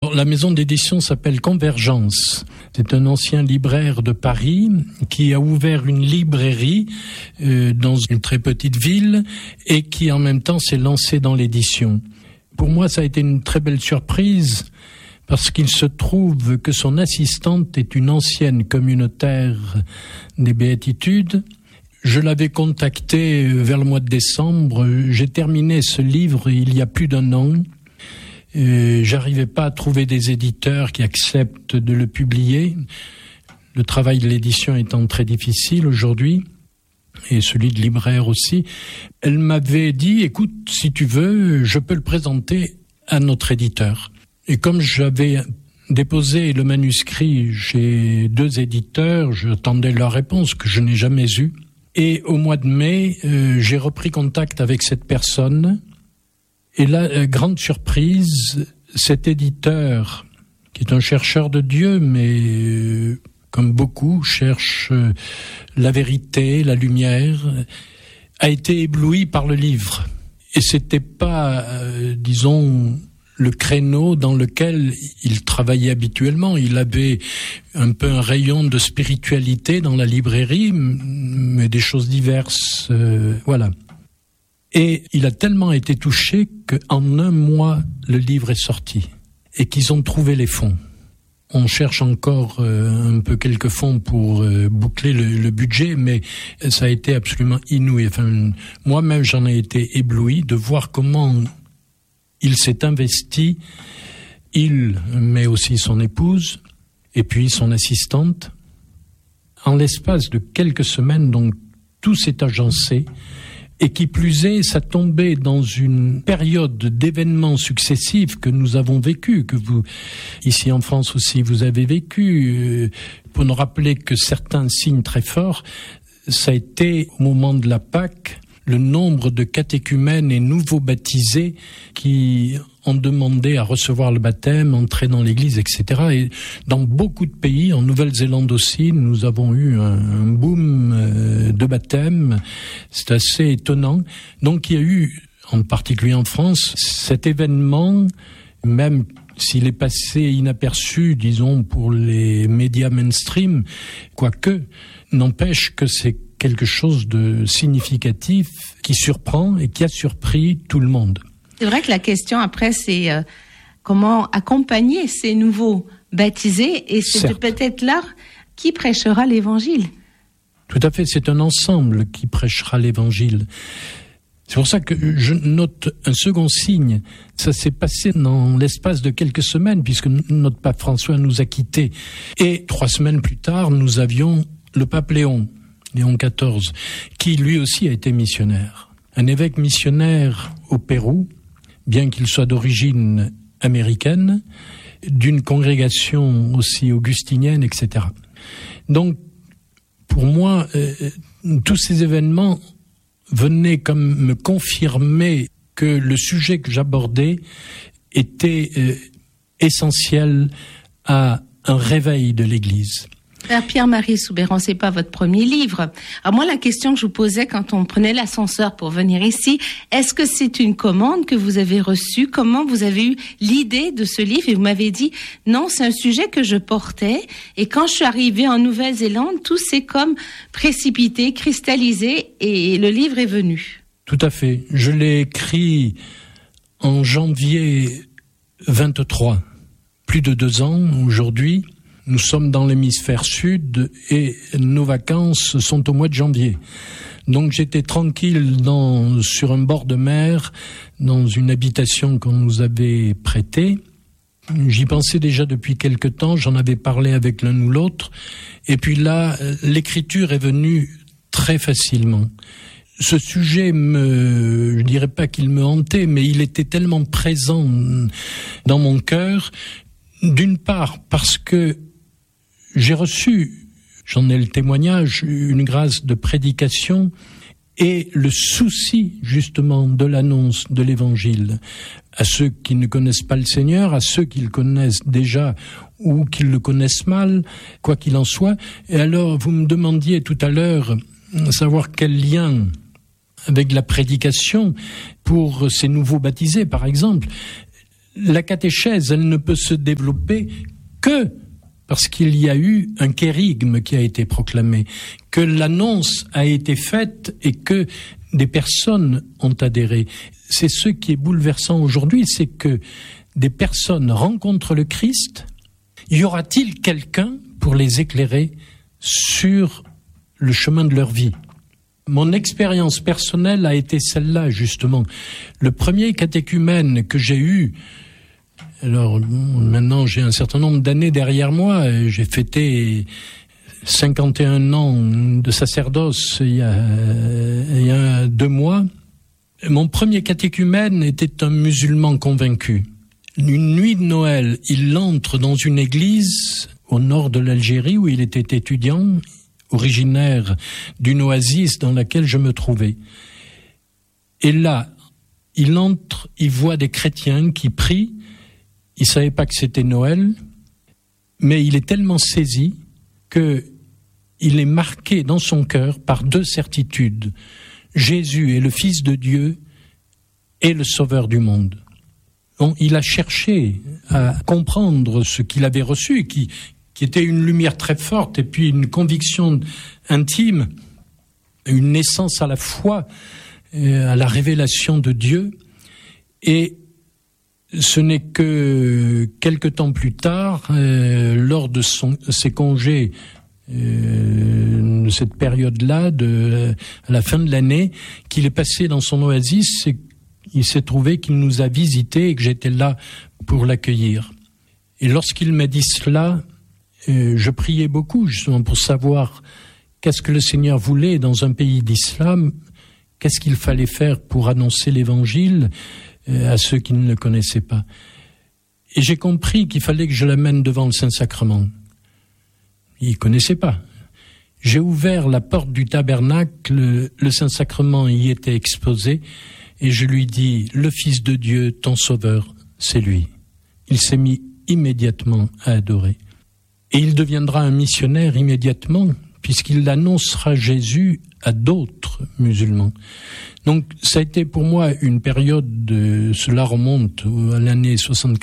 Alors, la maison d'édition s'appelle Convergence. C'est un ancien libraire de Paris qui a ouvert une librairie dans une très petite ville et qui, en même temps, s'est lancé dans l'édition. Pour moi, ça a été une très belle surprise parce qu'il se trouve que son assistante est une ancienne communautaire des Béatitudes. Je l'avais contactée vers le mois de décembre. J'ai terminé ce livre il y a plus d'1 an. J'arrivais pas à trouver des éditeurs qui acceptent de le publier. Le travail de l'édition étant très difficile aujourd'hui, et celui de libraire aussi. Elle m'avait dit, écoute, si tu veux, je peux le présenter à notre éditeur. Et comme j'avais déposé le manuscrit chez 2 éditeurs, j'attendais leur réponse que je n'ai jamais eue. Et au mois de mai, j'ai repris contact avec cette personne. Et là, grande surprise, cet éditeur, qui est un chercheur de Dieu, mais comme beaucoup, cherche la vérité, la lumière, a été ébloui par le livre. Et c'était pas, disons, le créneau dans lequel il travaillait habituellement. Il avait un peu un rayon de spiritualité dans la librairie, mais des choses diverses, voilà. Et il a tellement été touché qu'en 1 mois, le livre est sorti et qu'ils ont trouvé les fonds. On cherche encore un peu quelques fonds pour boucler le budget, mais ça a été absolument inouï. Enfin, moi-même, j'en ai été ébloui de voir comment il s'est investi, mais aussi son épouse, et puis son assistante. En l'espace de quelques semaines, donc, tout s'est agencé. Et qui plus est, ça tombait dans une période d'événements successifs que nous avons vécu, que vous, ici en France aussi, vous avez vécu. Pour nous rappeler que certains signes très forts, ça a été au moment de la Pâque, le nombre de catéchumènes et nouveaux baptisés qui ont demandé à recevoir le baptême, entrer dans l'église, etc. Et dans beaucoup de pays, en Nouvelle-Zélande aussi, nous avons eu un boom de baptême. C'est assez étonnant. Donc il y a eu, en particulier en France, cet événement, même s'il est passé inaperçu, disons, pour les médias mainstream, quoique, n'empêche que c'est quelque chose de significatif qui surprend et qui a surpris tout le monde. C'est vrai que la question après, c'est comment accompagner ces nouveaux baptisés, et c'est peut-être là qui prêchera l'évangile. Tout à fait, c'est un ensemble qui prêchera l'évangile. C'est pour ça que je note un second signe. Ça s'est passé dans l'espace de quelques semaines, puisque notre pape François nous a quittés. Et 3 semaines plus tard, nous avions le pape Léon XIV, qui lui aussi a été missionnaire. Un évêque missionnaire au Pérou, bien qu'il soit d'origine américaine, d'une congrégation aussi augustinienne, etc. Donc, pour moi, tous ces événements venaient comme me confirmer que le sujet que j'abordais était essentiel à un réveil de l'Église. Père Pierre-Marie Soubeyran, c'est pas votre premier livre. Alors moi, la question que je vous posais quand on prenait l'ascenseur pour venir ici, est-ce que c'est une commande que vous avez reçue? Comment vous avez eu l'idée de ce livre? Et vous m'avez dit, non, c'est un sujet que je portais. Et quand je suis arrivée en Nouvelle-Zélande, tout s'est comme précipité, cristallisé, et le livre est venu. Tout à fait. Je l'ai écrit en janvier 23. Plus de 2 ans aujourd'hui. Nous sommes dans l'hémisphère sud et nos vacances sont au mois de janvier. Donc j'étais tranquille sur un bord de mer, dans une habitation qu'on nous avait prêtée. J'y pensais déjà depuis quelque temps, j'en avais parlé avec l'un ou l'autre. Et puis là, l'écriture est venue très facilement. Ce sujet je dirais pas qu'il me hantait, mais il était tellement présent dans mon cœur. D'une part, parce que j'ai reçu, j'en ai le témoignage, une grâce de prédication et le souci justement de l'annonce de l'Évangile à ceux qui ne connaissent pas le Seigneur, à ceux qui le connaissent déjà ou qui le connaissent mal, quoi qu'il en soit. Et alors, vous me demandiez tout à l'heure savoir quel lien avec la prédication pour ces nouveaux baptisés, par exemple. la catéchèse, elle ne peut se développer que parce qu'il y a eu un kérigme qui a été proclamé, que l'annonce a été faite et que des personnes ont adhéré. C'est ce qui est bouleversant aujourd'hui, c'est que des personnes rencontrent le Christ. Y aura-t-il quelqu'un pour les éclairer sur le chemin de leur vie ? Mon expérience personnelle a été celle-là, justement. Le premier catéchumène que j'ai eu, alors maintenant j'ai un certain nombre d'années derrière moi, j'ai fêté 51 ans de sacerdoce il y a 2 mois. Mon premier catéchumène était un musulman convaincu. Une nuit de Noël, il entre dans une église au nord de l'Algérie où il était étudiant, originaire d'une oasis dans laquelle je me trouvais. Et là, il entre, il voit des chrétiens qui prient. Il ne savait pas que c'était Noël, mais il est tellement saisi qu'il est marqué dans son cœur par 2 certitudes. Jésus est le Fils de Dieu et le Sauveur du monde. Donc, il a cherché à comprendre ce qu'il avait reçu, qui était une lumière très forte et puis une conviction intime, une naissance à la foi, à la révélation de Dieu. Et ce n'est que quelque temps plus tard, lors de ses congés, de cette période-là, à la fin de l'année, qu'il est passé dans son oasis et il s'est trouvé qu'il nous a visités et que j'étais là pour l'accueillir. Et lorsqu'il m'a dit cela, je priais beaucoup justement pour savoir qu'est-ce que le Seigneur voulait dans un pays d'islam, qu'est-ce qu'il fallait faire pour annoncer l'évangile à ceux qui ne le connaissaient pas. Et j'ai compris qu'il fallait que je l'amène devant le Saint-Sacrement. Il ne connaissait pas. J'ai ouvert la porte du tabernacle, le Saint-Sacrement y était exposé, et je lui dis, le Fils de Dieu, ton Sauveur, c'est lui. Il s'est mis immédiatement à adorer. Et il deviendra un missionnaire immédiatement, puisqu'il annoncera Jésus à d'autres musulmans. Donc ça a été pour moi une période, cela remonte à l'année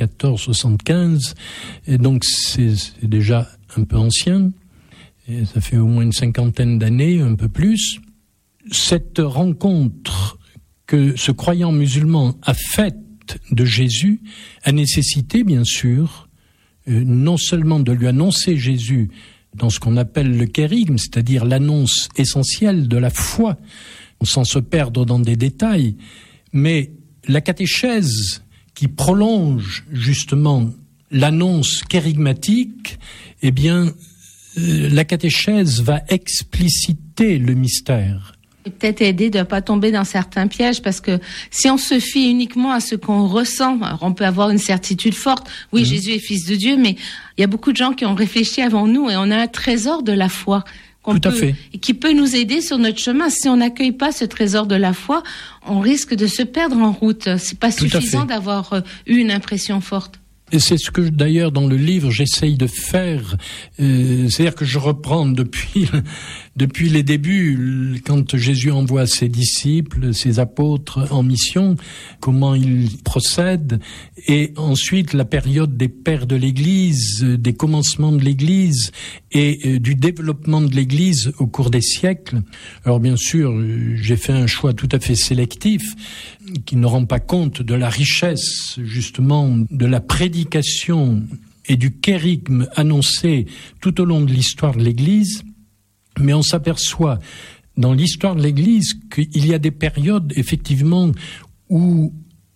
74-75, et donc c'est déjà un peu ancien, et ça fait au moins une 50aine d'années, un peu plus. Cette rencontre que ce croyant musulman a faite de Jésus a nécessité, bien sûr, non seulement de lui annoncer Jésus dans ce qu'on appelle le kérigme, c'est-à-dire l'annonce essentielle de la foi, sans se perdre dans des détails, mais la catéchèse qui prolonge justement l'annonce kérigmatique, eh bien, la catéchèse va expliciter le mystère. Et peut-être aider de ne pas tomber dans certains pièges, parce que si on se fie uniquement à ce qu'on ressent, alors on peut avoir une certitude forte, oui, Jésus est Fils de Dieu, mais il y a beaucoup de gens qui ont réfléchi avant nous et on a un trésor de la foi qui peut nous aider sur notre chemin. Si on n'accueille pas ce trésor de la foi, on risque de se perdre en route. C'est pas suffisant d'avoir eu une impression forte. Et c'est ce que d'ailleurs dans le livre j'essaye de faire, c'est-à-dire que je reprends depuis les débuts, quand Jésus envoie ses disciples, ses apôtres en mission, comment il procède, et ensuite la période des pères de l'Église, des commencements de l'Église et du développement de l'Église au cours des siècles. Alors bien sûr, j'ai fait un choix tout à fait sélectif, qui ne rend pas compte de la richesse, justement, de la prédication et du kérigme annoncé tout au long de l'histoire de l'Église. Mais on s'aperçoit dans l'histoire de l'Église qu'il y a des périodes, effectivement, où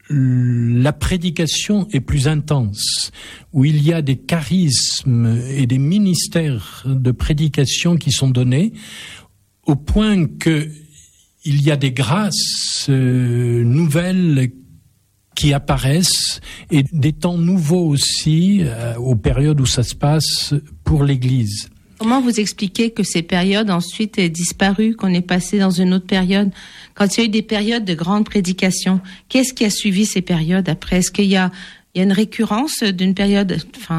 la prédication est plus intense, où il y a des charismes et des ministères de prédication qui sont donnés, au point que il y a des grâces nouvelles qui apparaissent et des temps nouveaux aussi aux périodes où ça se passe pour l'Église. Comment vous expliquez que ces périodes ensuite aient disparu, qu'on est passé dans une autre période? Quand il y a eu des périodes de grande prédication, qu'est-ce qui a suivi ces périodes après? Est-ce qu'il y a une récurrence d'une période,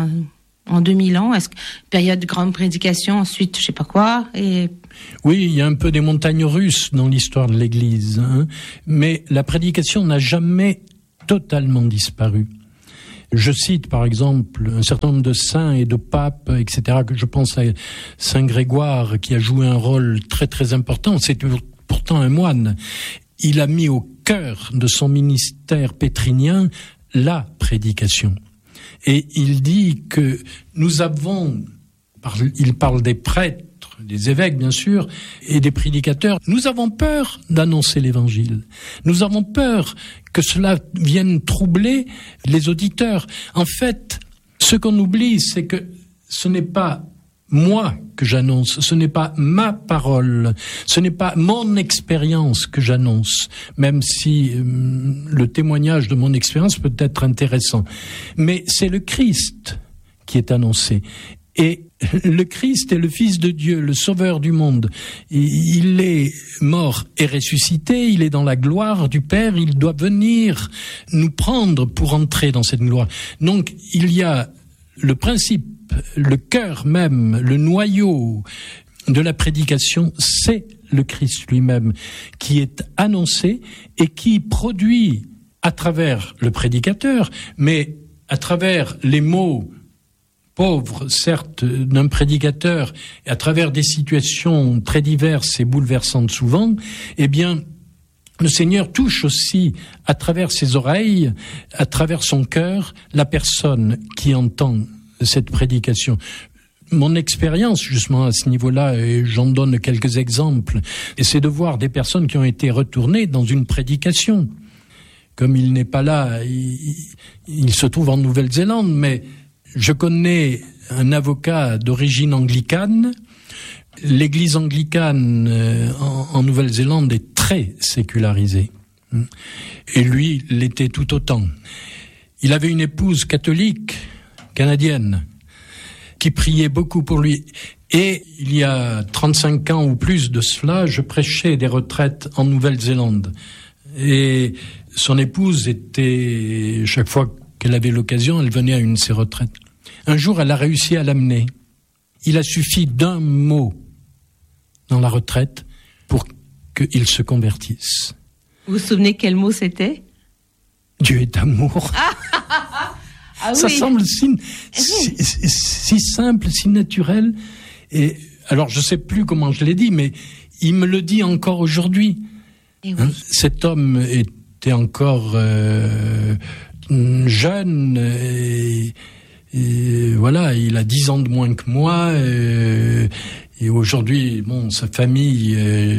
en 2000 ans, est-ce que période de grande prédication, ensuite je sais pas quoi, et... Oui, il y a un peu des montagnes russes dans l'histoire de l'Église, mais la prédication n'a jamais totalement disparu. Je cite par exemple un certain nombre de saints et de papes, etc., que je pense à Saint Grégoire, qui a joué un rôle très très important. C'est pourtant un moine. Il a mis au cœur de son ministère pétrinien la prédication. Et il dit que nous avons, il parle des prêtres, des évêques bien sûr, et des prédicateurs, nous avons peur d'annoncer l'évangile. Nous avons peur que cela vienne troubler les auditeurs. En fait, ce qu'on oublie, c'est que ce n'est pas moi que j'annonce, ce n'est pas ma parole, ce n'est pas mon expérience que j'annonce, même si le témoignage de mon expérience peut être intéressant. Mais c'est le Christ qui est annoncé. Et le Christ est le Fils de Dieu, le Sauveur du monde. Il est mort et ressuscité, il est dans la gloire du Père, il doit venir nous prendre pour entrer dans cette gloire. Donc il y a le principe, le cœur même, le noyau de la prédication, c'est le Christ lui-même qui est annoncé et qui produit à travers le prédicateur, mais à travers les mots pauvre, certes, d'un prédicateur, et à travers des situations très diverses et bouleversantes souvent, eh bien, le Seigneur touche aussi, à travers ses oreilles, à travers son cœur, la personne qui entend cette prédication. Mon expérience, justement, à ce niveau-là, et j'en donne quelques exemples, et c'est de voir des personnes qui ont été retournées dans une prédication. Comme il n'est pas là, il se trouve en Nouvelle-Zélande, mais je connais un avocat d'origine anglicane. L'église anglicane en Nouvelle-Zélande est très sécularisée. Et lui l'était tout autant. Il avait une épouse catholique, canadienne, qui priait beaucoup pour lui. Et il y a 35 ans ou plus de cela, je prêchais des retraites en Nouvelle-Zélande. Et son épouse était, chaque fois qu'elle avait l'occasion, elle venait à une de ses retraites. Un jour, elle a réussi à l'amener. Il a suffi d'un mot dans la retraite pour qu'il se convertisse. Vous vous souvenez quel mot c'était ? Dieu est amour. Ah ça oui. semble si simple, si naturel. Et alors, je ne sais plus comment je l'ai dit, mais il me le dit encore aujourd'hui. Et oui. Cet homme était encore jeune et voilà, il a 10 ans de moins que moi et aujourd'hui, bon, sa famille,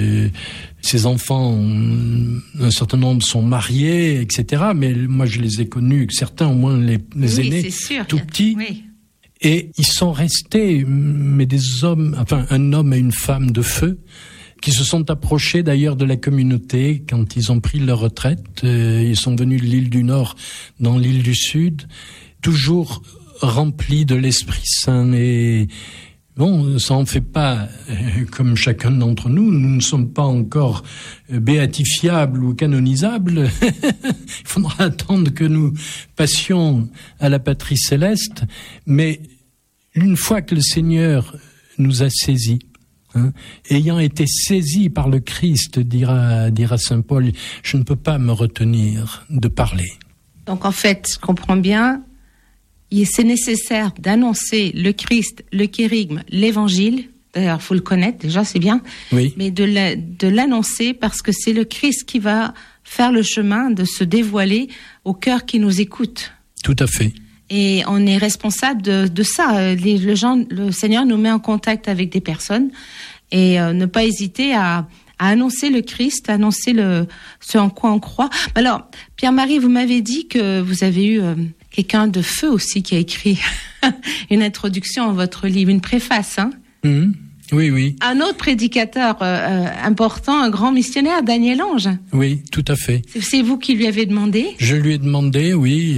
ses enfants, un certain nombre sont mariés, etc. Mais moi, je les ai connus, certains au moins les aînés, tout petits. Oui. Et ils sont restés, mais des hommes, enfin un homme et une femme de feu, qui se sont approchés d'ailleurs de la communauté quand ils ont pris leur retraite. Ils sont venus de l'île du Nord dans l'île du Sud, toujours remplis de l'Esprit Saint. Et bon, ça en fait pas comme chacun d'entre nous. Nous ne sommes pas encore béatifiables ou canonisables. Il faudra attendre que nous passions à la patrie céleste. Mais une fois que le Seigneur nous a saisis, ayant été saisi par le Christ, dira saint Paul, je ne peux pas me retenir de parler. Donc en fait, je comprends bien, c'est nécessaire d'annoncer le Christ, le kérygme, l'évangile. D'ailleurs, il faut le connaître, déjà, c'est bien. Oui. Mais de l'annoncer parce que c'est le Christ qui va faire le chemin de se dévoiler au cœur qui nous écoute. Tout à fait. Et on est responsable de ça. Le Seigneur nous met en contact avec des personnes et ne pas hésiter à annoncer le Christ, à annoncer ce en quoi on croit. Alors, Pierre-Marie, vous m'avez dit que vous avez eu quelqu'un de feu aussi qui a écrit une introduction à votre livre, une préface. Hein ? Oui, oui. Un autre prédicateur important, un grand missionnaire, Daniel Ange. Oui, tout à fait. C'est vous qui lui avez demandé ? Je lui ai demandé, oui.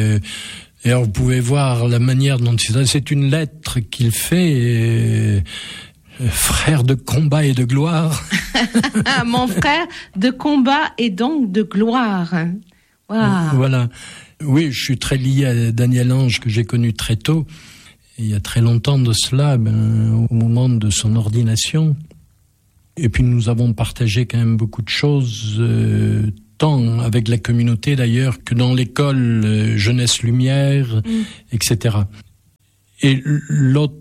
Et alors, vous pouvez voir la manière dont c'est une lettre qu'il fait, frère de combat et de gloire. Mon frère de combat et donc de gloire. Wow. Voilà. Oui, je suis très lié à Daniel Ange, que j'ai connu très tôt. Il y a très longtemps de cela, au moment de son ordination. Et puis nous avons partagé quand même beaucoup de choses tant avec la communauté d'ailleurs que dans l'école Jeunesse Lumière, etc. Et l'autre,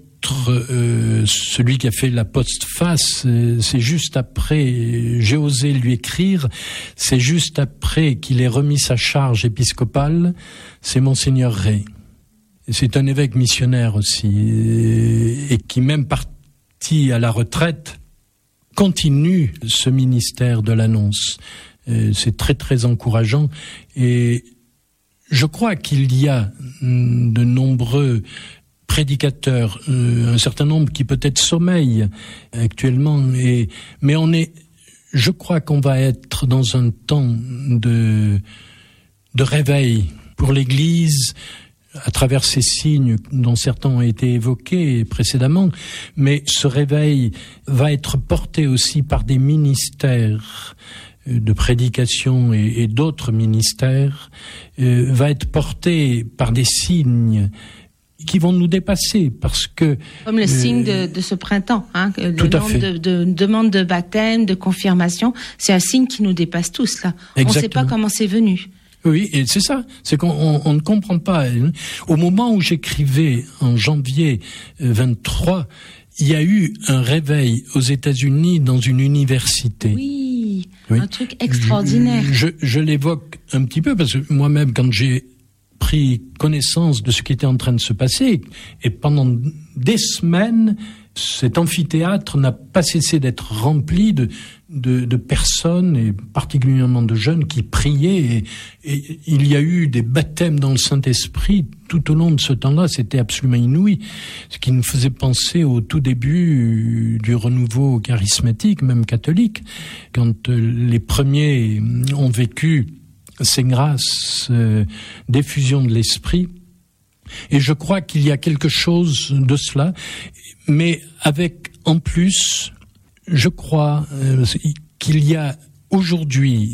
celui qui a fait la postface, c'est juste après, j'ai osé lui écrire, c'est juste après qu'il ait remis sa charge épiscopale, c'est Monseigneur Rey. C'est un évêque missionnaire aussi, et qui même parti à la retraite, continue ce ministère de l'annonce. C'est très très encourageant, et je crois qu'il y a de nombreux prédicateurs, un certain nombre qui peut-être sommeillent actuellement, mais je crois qu'on va être dans un temps de réveil pour l'Église, à travers ces signes dont certains ont été évoqués précédemment, mais ce réveil va être porté aussi par des ministères de prédication et d'autres ministères, va être porté par des signes qui vont nous dépasser, parce que... Comme le signe de ce printemps, le nombre de demandes de baptême, de confirmation, c'est un signe qui nous dépasse tous, là. Exactement. On ne sait pas comment c'est venu. Oui, et c'est ça, c'est qu'on ne comprend pas. Au moment où j'écrivais, en janvier 23, il y a eu un réveil aux États-Unis dans une université. Oui, un truc extraordinaire. Je l'évoque un petit peu, parce que moi-même, quand j'ai pris connaissance de ce qui était en train de se passer, et pendant des semaines, cet amphithéâtre n'a pas cessé d'être rempli de personnes, et particulièrement de jeunes, qui priaient, et il y a eu des baptêmes dans le Saint-Esprit tout au long de ce temps-là. C'était absolument inouï, ce qui nous faisait penser au tout début du renouveau charismatique, même catholique, quand les premiers ont vécu ces grâces d'effusion de l'Esprit. Et je crois qu'il y a quelque chose de cela, mais avec, en plus, je crois qu'il y a aujourd'hui,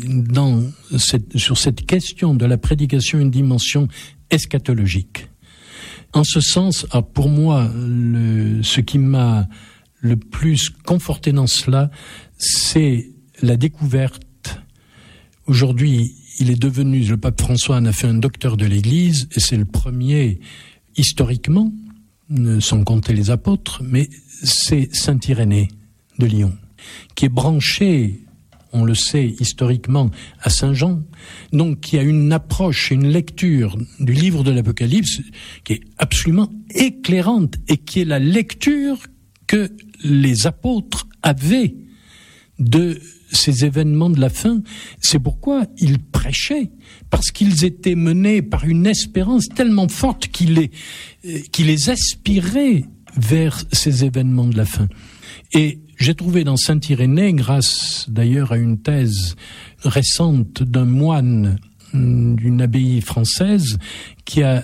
sur cette question de la prédication, une dimension eschatologique. En ce sens, pour moi, ce qui m'a le plus conforté dans cela, c'est la découverte. Aujourd'hui, le pape François en a fait un docteur de l'Église, et c'est le premier, historiquement, sans compter les apôtres, mais c'est Saint Irénée de Lyon, qui est branché, on le sait historiquement, à Saint Jean, donc qui a une approche, une lecture du livre de l'Apocalypse qui est absolument éclairante, et qui est la lecture que les apôtres avaient de ces événements de la fin. C'est pourquoi ils prêchaient, parce qu'ils étaient menés par une espérance tellement forte qui les aspirait vers ces événements de la fin. Et j'ai trouvé dans Saint Irénée, grâce d'ailleurs à une thèse récente d'un moine d'une abbaye française qui a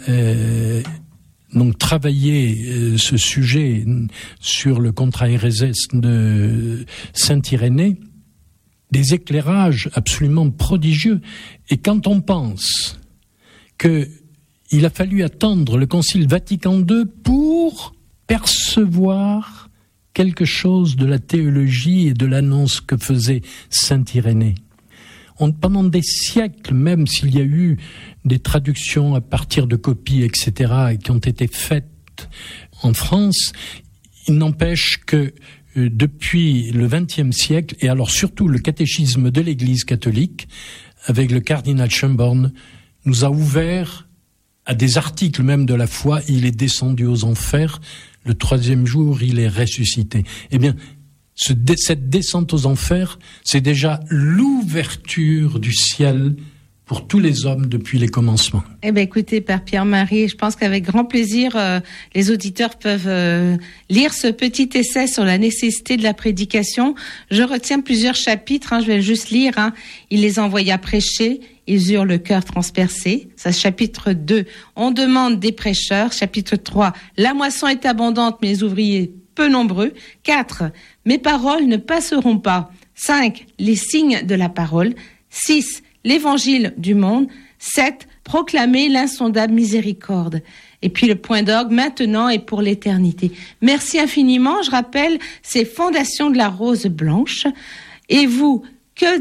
donc travaillé ce sujet sur le Contra Hereses de Saint Irénée, des éclairages absolument prodigieux. Et quand on pense qu'il a fallu attendre le Concile Vatican II pour percevoir quelque chose de la théologie et de l'annonce que faisait Saint Irénée. Pendant des siècles, même s'il y a eu des traductions à partir de copies, etc., qui ont été faites en France, il n'empêche que depuis le XXe siècle, et alors surtout le catéchisme de l'Église catholique, avec le cardinal Schönborn, nous a ouvert à des articles même de la foi. Il est descendu aux enfers, le 3e jour il est ressuscité. Eh bien, cette descente aux enfers, c'est déjà l'ouverture du ciel pour tous les hommes depuis les commencements. Eh bien, écoutez, Père Pierre-Marie, je pense qu'avec grand plaisir, les auditeurs peuvent lire ce petit essai sur la nécessité de la prédication. Je retiens plusieurs chapitres, je vais juste lire. Il les envoya prêcher, ils eurent le cœur transpercé. Ça, chapitre 2, on demande des prêcheurs. Chapitre 3, la moisson est abondante, mais les ouvriers peu nombreux. 4, mes paroles ne passeront pas. 5, les signes de la parole. 6, l'évangile du monde. 7, proclamer l'insondable miséricorde. Et puis le point d'orgue, maintenant et pour l'éternité. Merci infiniment. Je rappelle, c'est Fondation de la Rose Blanche. Et vous, que dites-vous ?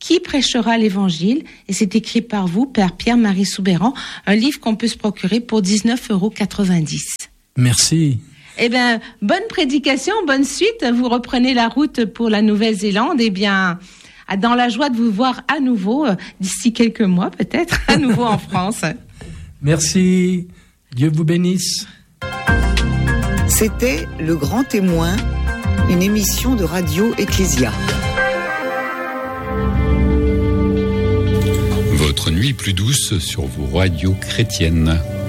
Qui prêchera l'Évangile? Et c'est écrit par vous, Père Pierre-Marie Soubeyran, un livre qu'on peut se procurer pour 19,90 €. Merci. Eh bien, bonne prédication, bonne suite. Vous reprenez la route pour la Nouvelle-Zélande. Eh bien, dans la joie de vous voir à nouveau, d'ici quelques mois peut-être, à nouveau en France. Merci. Dieu vous bénisse. C'était Le Grand Témoin, une émission de Radio Ecclésia. Votre nuit plus douce sur vos radios chrétiennes.